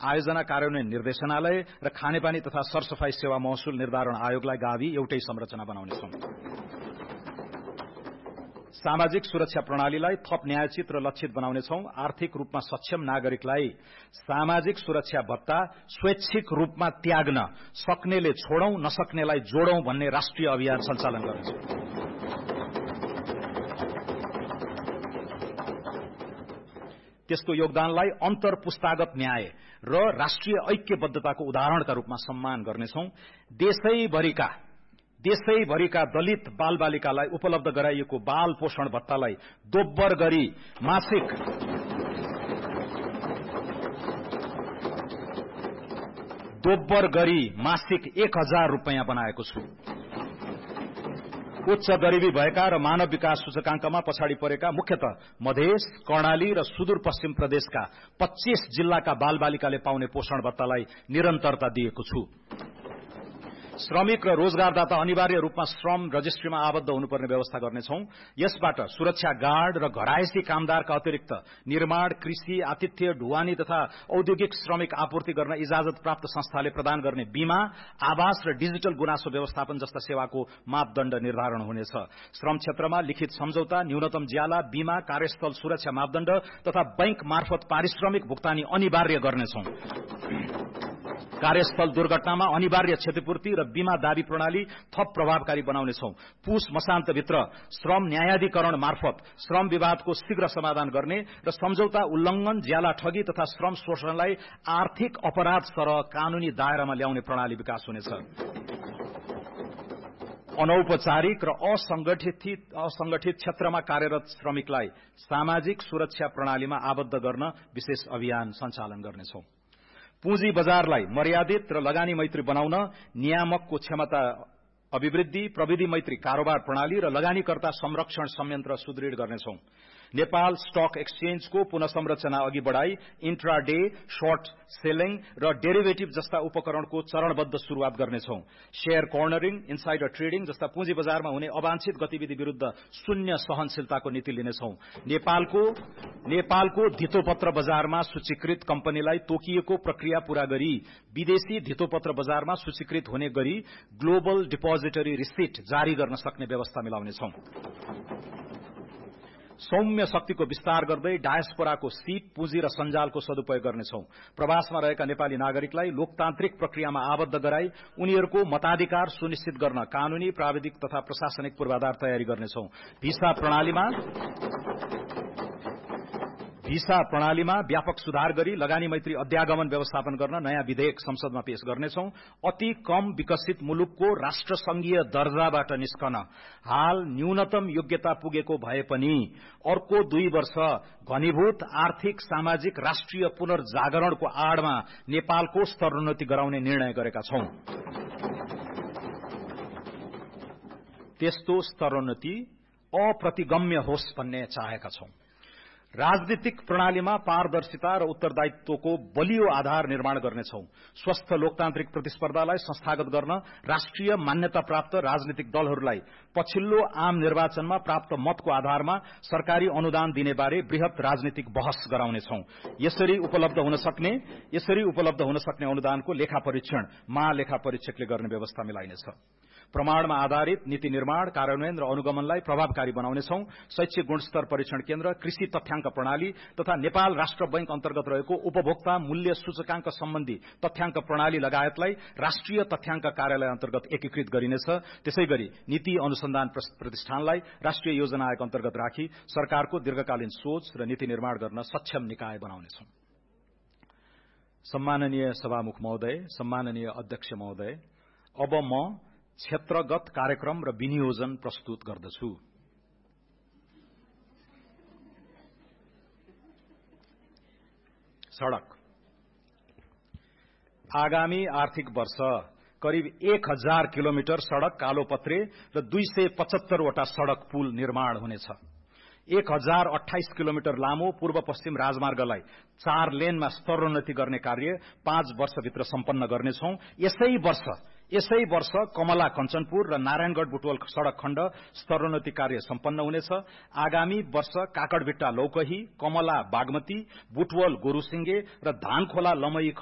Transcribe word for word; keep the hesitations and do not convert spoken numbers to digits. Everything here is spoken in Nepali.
आयोजना कार्यान्वयन निर्देशनालय र खानेपानी तथा सरसफाई सेवा महसुल निर्धारण आयोगलाई गाभी एउटै संरचना बनाउनेछौं। सामाजिक सुरक्षा प्रणालीलाई थप न्यायोचित र लक्षित बनाउनेछौं। आर्थिक रूपमा सक्षम नागरिकलाई सामाजिक सुरक्षा भत्ता स्वैच्छिक रूपमा त्याग्न सक्नेले छोडौं, नसक्नेलाई जोडौं भन्ने राष्ट्रिय अभियान सञ्चालन गर्नेछौं। त्यसको योगदानलाई अन्तर पुस्तागत न्याय र राष्ट्रिय ऐक्यबद्धताको उदाहरणका रूपमा सम्मान गर्नेछौं। देशैभरिका देशैभरिका दलित बालबालिकालाई उपलब्ध गराइएको बाल पोषण भत्तालाई दोब्बर गरी मासिक दोब्बर गरी मासिक एक हजार रूपियाँ बनाएको छु। उच्च गरिबी भएका र मानव विकास सूचकांकमा पछाडि परेका मुख्यतः मधेस, कर्णाली र सुदूरपश्चिम प्रदेशका पच्चीस जिल्लाका बालबालिकाले पाउने पोषण भत्तालाई निरन्तरता दिएको छु। श्रमिक र रोजगारदाता अनिवार्य रूपमा श्रम रजिस्ट्रीमा आबद्ध हुनुपर्ने व्यवस्था गर्नेछौं। यसबाट सुरक्षा गार्ड र घरायसी कामदारका अतिरिक्त निर्माण, कृषि, आतिथ्य, ढुवानी तथा औद्योगिक श्रमिक आपूर्ति गर्न इजाजत प्राप्त संस्थाले प्रदान गर्ने बीमा, आवास र डिजिटल गुनासो व्यवस्थापन जस्ता सेवाको मापदण्ड निर्धारण हुनेछ। श्रम क्षेत्रमा लिखित सम्झौता, न्यूनतम ज्याला, बीमा, कार्यस्थल सुरक्षा मापदण्ड तथा बैंक मार्फत पारिश्रमिक भुक्तानी अनिवार्य गर्नेछौं। कार्यस्थल दुर्घटनामा अनिवार्य क्षतिपूर्ति र बीमा दावी प्रणाली थप प्रभावकारी बनाउनेछौं। पुष मसान्तभित्र श्रम न्यायाधिकरण मार्फत श्रम विवादको शीघ्र समाधान गर्ने र सम्झौता उल्लंघन, ज्याला ठगी तथा श्रम शोषणलाई आर्थिक अपराध सरह कानूनी दायरामा ल्याउने प्रणाली विकास हुनेछ। अनौपचारिक र असंगठित असंगठित क्षेत्रमा कार्यरत श्रमिकलाई सामाजिक सुरक्षा प्रणालीमा आबद्ध गर्न विशेष अभियान सञ्चालन गर्नेछौं। पुँजी बजारलाई मर्यादित र लगानी मैत्री बनाउन नियामकको क्षमता अभिवृद्धि, प्रविधि मैत्री कारोबार प्रणाली र लगानीकर्ता संरक्षण संयन्त्र सुदृढ गर्नेछौं। नेपाल स्टक एक्सचेन्जको पुनः संरचना अघि बढ़ाई इन्ट्राडे, शर्ट सेलिङ र डेरिभेटिभ जस्ता उपकरणको चरणबद्ध शुरूआत गर्नेछौं। शेयर कर्नरिङ, इनसाइडर ट्रेडिङ जस्ता पुँजी बजारमा हुने अवांछित गतिविधि विरूद्ध शून्य सहनशीलताको नीति लिनेछौं। नेपालको नेपालको धितोपत्र बजारमा सूचीकृत कम्पनीलाई तोकिएको प्रक्रिया पूरा गरी विदेशी धितोपत्र बजारमा सूचीकृत हुने गरी ग्लोबल डिपोजिटरी रिसिट जारी गर्न सक्ने व्यवस्था मिलाउनेछौं। सौम्य शक्तिको विस्तार गर्दै डायस्पोराको सीप, पुँजी र सञ्जालको सदुपयोग गर्नेछौं। प्रवासमा रहेका नेपाली नागरिकलाई लोकतान्त्रिक प्रक्रियामा आबद्ध गराई उनीहरूको मताधिकार सुनिश्चित गर्न कानूनी, प्राविधिक तथा प्रशासनिक पूर्वाधार तयारी गर्नेछौं। भिसा प्रणालीमा भिसा प्रणालीमा व्यापक सुधार गरी लगानी मैत्री अध्यागमन व्यवस्थापन गर्न नयाँ विधेयक संसदमा पेश गर्नेछौं। अति कम विकसित मुलुकको राष्ट्रसंघीय दर्जाबाट निस्कन हाल न्यूनतम योग्यता पुगेको भए पनि अर्को दुई वर्ष घनीभूत आर्थिक सामाजिक राष्ट्रिय पुनर्जागरणको आडमा नेपालको स्तरोन्नति गराउने निर्णय गरेका छौं। त्यस्तो स्तरोन्नति अप्रतिगम्य होस् भन्ने चाहेका छौं। राजनीतिक प्रणालीमा पारदर्शिता र उत्तरदायित्वको बलियो आधार निर्माण गर्नेछौं। स्वस्थ लोकतान्त्रिक प्रतिस्पर्धालाई संस्थागत गर्न राष्ट्रिय मान्यता प्राप्त राजनीतिक दलहरूलाई पछिल्लो आम निर्वाचनमा प्राप्त मतको आधारमा सरकारी अनुदान दिने बारे वृहत राजनीतिक बहस गराउनेछौं। यसरी उपलब्ध हुन सक्ने यसरी उपलब्ध हुन सक्ने अनुदानको लेखा परीक्षण महालेखा परीक्षकले गर्ने व्यवस्था मिलाइनेछ। प्रमाणमा आधारित नीति निर्माण, कार्यान्वयन र अनुगमनलाई प्रभावकारी बनाउनेछौं। शैक्षिक गुणस्तर परीक्षण केन्द्र, कृषि तथ्याङ्क प्रणाली तथा नेपाल राष्ट्र बैंक अन्तर्गत रहेको उपभोक्ता मूल्य सूचकांक सम्बन्धी तथ्याङ्क प्रणाली लगायतलाई राष्ट्रिय तथ्याङ्क कार्यालय अन्तर्गत एकीकृत गरिनेछ। त्यसैगरी नीति अनुसन्धान प्रतिष्ठानलाई राष्ट्रिय योजना आयोग अन्तर्गत राखी सरकारको दीर्घकालीन सोच र नीति निर्माण गर्न सक्षम निकाय बनाउनेछौं। सम्माननीय सभामुख महोदय, सम्माननीय अध्यक्ष महोदय, अब म क्षेत्रगत कार्यक्रम र विनियोजन प्रस्तुत गर्दछु। सड़क आगामी आर्थिक वर्ष करिब एक हजार किलोमिटर सड़क, कालोपत्रे र दुई सय पचहत्तरवटा सड़क पुल निर्माण हुनेछ। एक हजार अठाइस किलोमिटर लामो पूर्व पश्चिम राजमार्गलाई चार लेनमा स्तरोन्नति गर्ने कार्य पाँच वर्षभित्र सम्पन्न गर्नेछौं। यसै वर्ष यसै वर्ष कमला कञ्चनपुर र नारायणगढ़ बुटवल सड़क खण्ड स्तरोन्नति कार्य सम्पन्न हुनेछ। आगामी वर्ष काकडभिट्टा लौकही, कमला बागमती, बुटवल गोरुसिंगे र धानखोला लमई